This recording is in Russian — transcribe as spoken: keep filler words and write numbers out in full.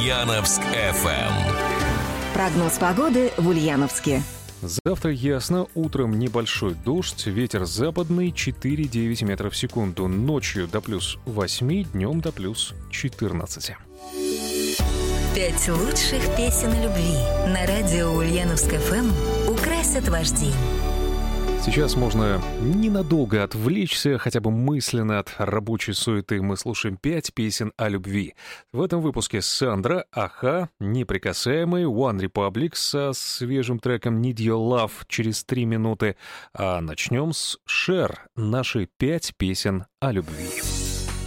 Ульяновск эф эм. Прогноз погоды в Ульяновске. Завтра ясно, утром небольшой дождь, ветер западный четыре-девять метров в секунду, ночью до плюс восемь, днем до плюс четырнадцать. Пять лучших песен о любви на радио Ульяновск эф эм украсят ваш день. Сейчас можно ненадолго отвлечься, хотя бы мысленно от рабочей суеты. Мы слушаем пять песен о любви. В этом выпуске Сандра, Аха, Неприкасаемый, One Republic со свежим треком Need Your Love через три минуты. А начнем с Cher. Наши пять песен о любви.